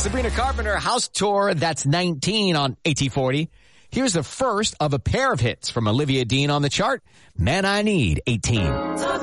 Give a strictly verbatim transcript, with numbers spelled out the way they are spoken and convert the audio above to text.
Sabrina Carpenter, House Tour, that's nineteen on A T forty. Here's the first of a pair of hits from Olivia Dean on the chart. Man I Need, eighteen.